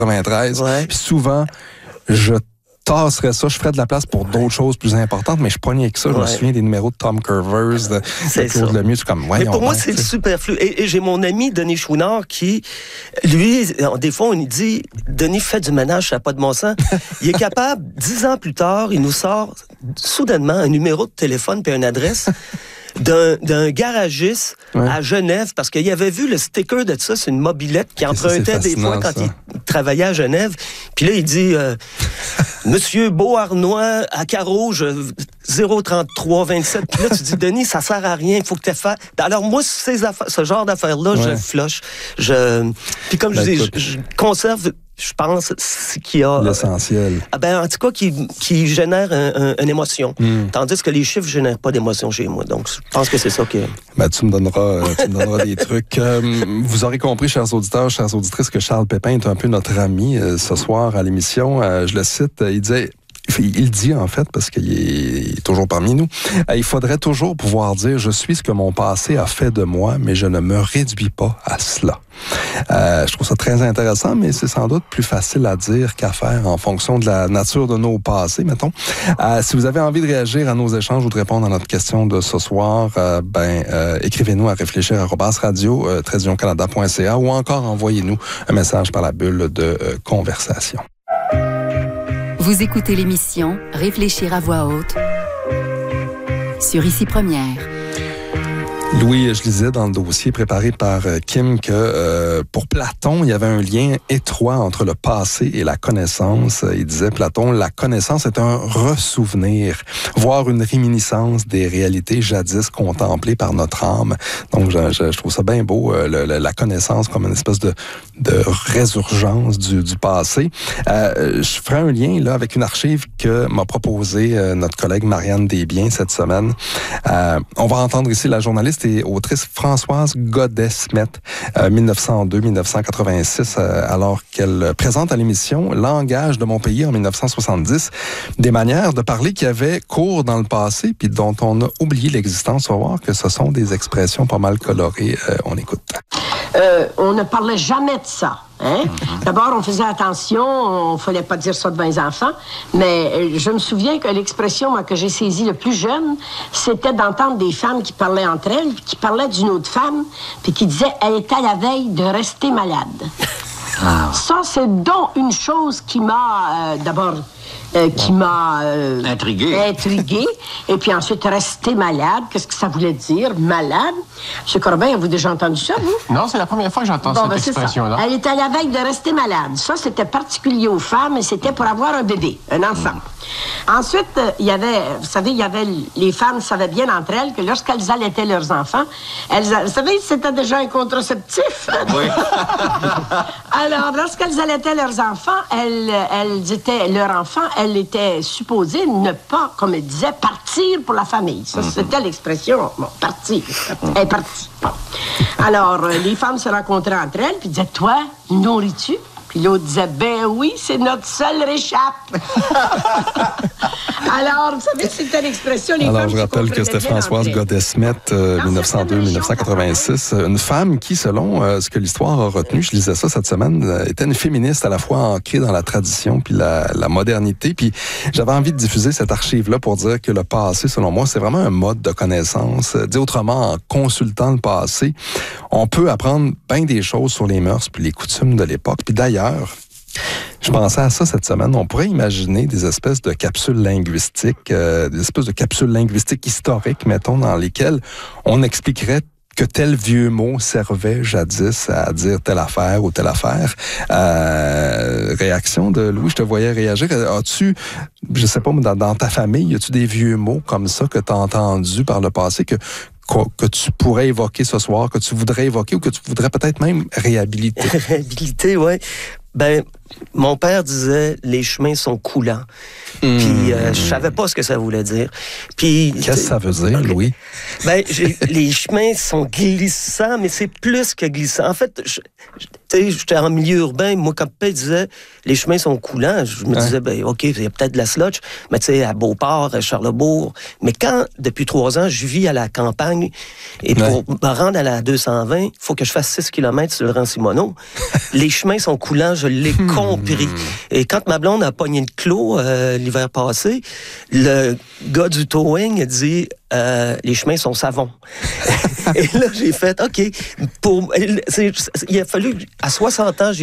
93. Ouais. Puis souvent, je tasserais ça, je ferais de la place pour d'autres choses plus importantes, mais je pognais avec ça. Je me souviens des numéros de Tom Curvers, de Claude Lemieux. C'est comme, mais pour moi, c'est superflu. Et j'ai mon ami Denis Chouinard qui, lui, des fois, on lui dit, Denis, fais du ménage, ça n'a pas de bon sens. Il est capable, 10 ans plus tard, il nous sort soudainement un numéro de téléphone puis une adresse d'un garagiste à Genève, parce qu'il avait vu le sticker de ça, c'est une mobilette qui empruntait des fois quand il travaillait à Genève. Puis là, il dit Monsieur Beauharnois à Carouge 03327. Puis là, tu dis Denis, ça sert à rien, il faut que tu fasses. Alors moi, ce genre d'affaires-là, je flush. Puis comme je dis, je conserve. Je pense ce qu'il y a... L'essentiel. En tout cas, qui génère une émotion. Tandis que les chiffres ne génèrent pas d'émotion chez moi. Donc, je pense que c'est ça qui... Tu me donneras des trucs. Vous aurez compris, chers auditeurs, chères auditrices, que Charles Pépin est un peu notre ami ce soir à l'émission. Je le cite, il dit en fait, parce qu'il est toujours parmi nous, il faudrait toujours pouvoir dire « Je suis ce que mon passé a fait de moi, mais je ne me réduis pas à cela ». Je trouve ça très intéressant, mais c'est sans doute plus facile à dire qu'à faire en fonction de la nature de nos passés, mettons. Si vous avez envie de réagir à nos échanges ou de répondre à notre question de ce soir, écrivez-nous à réfléchir@radio-canada.ca ou encore envoyez-nous un message par la bulle de conversation. Vous écoutez l'émission Réfléchir à voix haute sur Ici Première. Louis, je lisais dans le dossier préparé par Kim que pour Platon, il y avait un lien étroit entre le passé et la connaissance. Il disait, Platon, la connaissance est un ressouvenir, voire une réminiscence des réalités jadis contemplées par notre âme. Donc, je trouve ça bien beau, la connaissance comme une espèce de résurgence du passé. Je ferai un lien là avec une archive que m'a proposée notre collègue Marianne Desbiens cette semaine. On va entendre ici la journaliste et autrice Françoise Godet-Smet, 1902-1986, alors qu'elle présente à l'émission Langage de mon pays en 1970, des manières de parler qui avaient cours dans le passé puis dont on a oublié l'existence. On va voir que ce sont des expressions pas mal colorées. On écoute. On ne parlait jamais de ça. Hein? D'abord, on faisait attention, on ne fallait pas dire ça devant les enfants, mais je me souviens que l'expression que j'ai saisie le plus jeune, c'était d'entendre des femmes qui parlaient entre elles, puis qui parlaient d'une autre femme, puis qui disaient « elle est à la veille de rester malade ». Ça, c'est donc une chose qui m'a, d'abord... qui m'a intrigué. Et puis ensuite, rester malade. Qu'est-ce que ça voulait dire, malade? M. Corbin, avez-vous déjà entendu ça, vous? Non, c'est la première fois que j'entends cette expression-là. Elle était à la veille de rester malade. Ça, c'était particulier aux femmes et c'était pour avoir un bébé, un enfant. Ensuite, il y avait, vous savez, les femmes savaient bien entre elles que lorsqu'elles allaitaient leurs enfants, vous savez, c'était déjà un contraceptif. Oui. Alors, lorsqu'elles allaitaient leurs enfants, elles étaient elle était supposée ne pas, comme elle disait, partir pour la famille. Ça, c'était l'expression, partir. Elle est partie. Alors, les femmes se rencontraient entre elles, puis disaient, toi, nourris-tu? Puis l'autre disait, ben oui, c'est notre seule réchappe. Alors, vous savez, c'était l'expression... Alors, je rappelle que c'était Françoise Godet-Smet, 1902-1986. Une femme qui, selon ce que l'histoire a retenu, je lisais ça cette semaine, était une féministe à la fois ancrée dans la tradition puis la modernité. Puis j'avais envie de diffuser cette archive-là pour dire que le passé, selon moi, c'est vraiment un mode de connaissance. Dit autrement, en consultant le passé, on peut apprendre bien des choses sur les mœurs puis les coutumes de l'époque. Puis d'ailleurs, je pensais à ça cette semaine. On pourrait imaginer des espèces de capsules linguistiques, historiques, mettons, dans lesquelles on expliquerait que tel vieux mot servait jadis à dire telle affaire ou telle affaire. Réaction de Louis, je te voyais réagir. As-tu, je sais pas, dans ta famille, as-tu des vieux mots comme ça que tu as entendus par le passé que tu pourrais évoquer ce soir, que tu voudrais évoquer ou que tu voudrais peut-être même réhabiliter? Réhabiliter, oui. Mon père disait « les chemins sont coulants ». Puis je savais pas ce que ça voulait dire. Puis qu'est-ce que ça veut dire, Louis? Les chemins sont glissants, mais c'est plus que glissant. En fait, j'étais en milieu urbain. Moi, quand papa disait « les chemins sont coulants », je me disais « OK, il y a peut-être de la slotch », mais tu sais, à Beauport, à Charlesbourg. Mais quand, depuis 3 ans, je vis à la campagne, et pour me rendre à la 220, il faut que je fasse 6 km sur le Rang Simoneau. Les chemins sont coulants, je l'ai compris. Et quand ma blonde a pogné le clos l'hiver passé, le gars du towing a dit les chemins sont savons. Et là, j'ai fait OK. Il a fallu, à 60 ans,